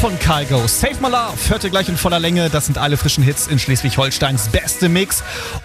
von Kygo. Save My Love hört ihr gleich in voller Länge. Das sind alle frischen Hits in Schleswig-Holsteins beste Mix.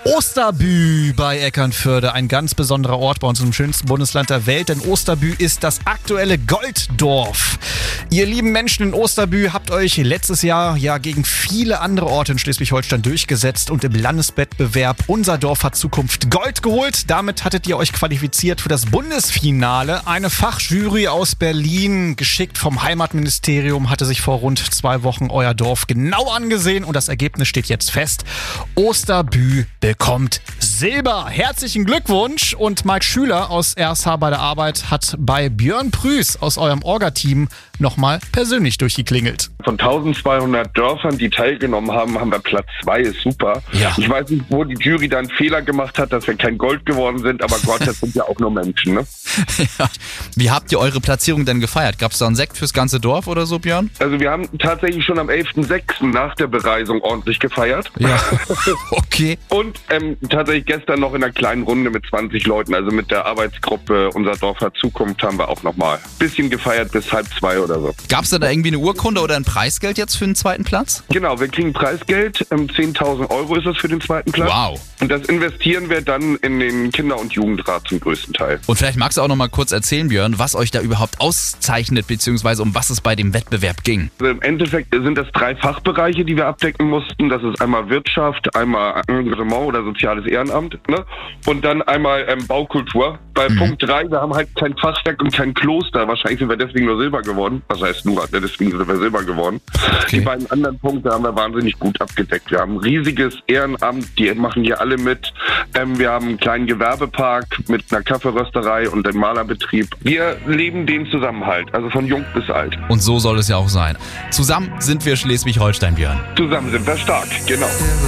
Osterbü bei Eckernförde, ein ganz besonderer Ort bei uns im schönsten Bundesland der Welt, denn Osterbü ist das aktuelle Golddorf. Ihr lieben Menschen in Osterbü habt euch letztes Jahr ja gegen viele andere Orte in Schleswig-Holstein durchgesetzt und im Landeswettbewerb Unser Dorf hat Zukunft Gold geholt. Damit hattet ihr euch qualifiziert für das Bundesfinale. Eine Fachjury aus Berlin, geschickt vom Heimatministerium, hatte sich vor rund 2 Wochen euer Dorf genau angesehen und das Ergebnis steht jetzt fest. Osterbü bekommt Silber. Herzlichen Glückwunsch! Und Mike Schüler aus RSH bei der Arbeit hat bei Björn Prüß aus eurem Orga-Team nochmal persönlich durchgeklingelt. Von 1200 Dörfern, die teilgenommen haben, haben wir Platz 2, ist super. Ja. Ich weiß nicht, wo die Jury da einen Fehler gemacht hat, dass wir kein Gold geworden sind, aber Gott, das sind ja auch nur Menschen, ne? Ja. Wie habt ihr eure Platzierung denn gefeiert? Gab es da einen Sekt fürs ganze Dorf oder so, Björn? Also wir haben tatsächlich schon am 11.06. nach der Bereisung ordentlich gefeiert. Ja. Okay. Und tatsächlich gestern noch in einer kleinen Runde mit 20 Leuten, also mit der Arbeitsgruppe Unser Dorf hat Zukunft, haben wir auch nochmal ein bisschen gefeiert bis 1:30 oder so. Gab es da irgendwie eine Urkunde oder ein Preisgeld jetzt für den zweiten Platz? Genau, wir kriegen Preisgeld, 10.000 Euro ist es für den zweiten Platz. Wow. Und das investieren wir dann in den Kinder- und Jugendrat zum größten Teil. Und vielleicht magst du auch noch mal kurz erzählen, Björn, was euch da überhaupt auszeichnet, beziehungsweise um was es bei dem Wettbewerb ging. Also im Endeffekt sind das 3 Fachbereiche, die wir abdecken mussten. Das ist einmal Wirtschaft, einmal Engagement oder soziales Ehrenamt, ne? Und dann einmal Baukultur. Bei Punkt 3, wir haben halt kein Fachwerk und kein Kloster. Wahrscheinlich sind wir deswegen nur Silber geworden. Was heißt nur, deswegen sind wir Silber geworden. Okay. Die beiden anderen Punkte haben wir wahnsinnig gut abgedeckt. Wir haben ein riesiges Ehrenamt, die machen hier alle mit. Wir haben einen kleinen Gewerbepark mit einer Kaffeerösterei und einem Malerbetrieb. Wir leben den Zusammenhalt, also von jung bis alt. Und so soll es ja auch sein. Zusammen sind wir Schleswig-Holstein, Björn. Zusammen sind wir stark, genau.